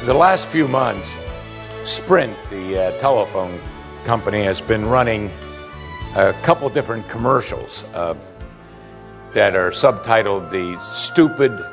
The last few months, Sprint, the telephone company, has been running a couple different commercials that are subtitled "The Stupid